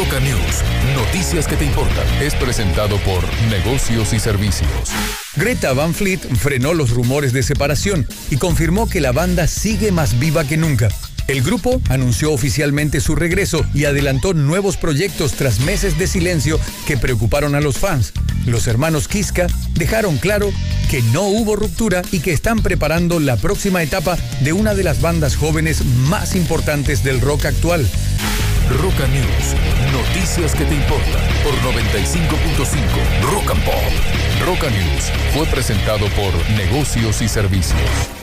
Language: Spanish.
Roca News, noticias que te importan, es presentado por Negocios y Servicios. Greta Van Fleet frenó los rumores de separación y confirmó que la banda sigue más viva que nunca. El grupo anunció oficialmente su regreso y adelantó nuevos proyectos tras meses de silencio que preocuparon a los fans. Los hermanos Kiska dejaron claro que no hubo ruptura y que están preparando la próxima etapa de una de las bandas jóvenes más importantes del rock actual. Roca News, noticias que te importan por 95.5 Rock and Pop. Roca News fue presentado por Negocios y Servicios.